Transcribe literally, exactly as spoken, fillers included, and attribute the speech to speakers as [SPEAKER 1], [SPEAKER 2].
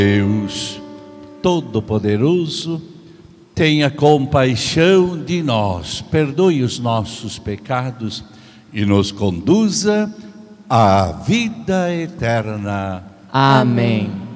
[SPEAKER 1] Deus Todo-Poderoso, tenha compaixão de nós, perdoe os nossos pecados e nos conduza à vida eterna.
[SPEAKER 2] Amém.